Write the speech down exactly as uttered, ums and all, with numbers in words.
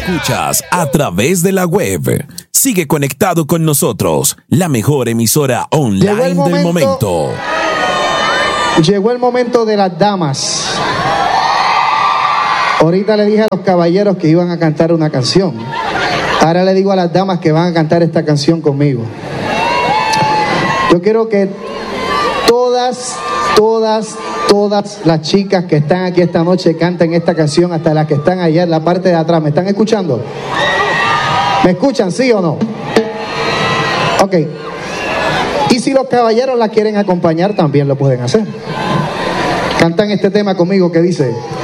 Escuchas a través de la web. Sigue conectado con nosotros, la mejor emisora online Llegó el momento, del momento. Llegó el momento de las damas. Ahorita le dije a los caballeros que iban a cantar una canción. Ahora le digo a las damas que van a cantar esta canción conmigo. Yo quiero que todas, todas, todas las chicas que están aquí esta noche canten esta canción, hasta las que están allá en la parte de atrás. ¿Me están escuchando? ¿Me escuchan, sí o no? Ok. Y si los caballeros la quieren acompañar, también lo pueden hacer. Cantan este tema conmigo que dice...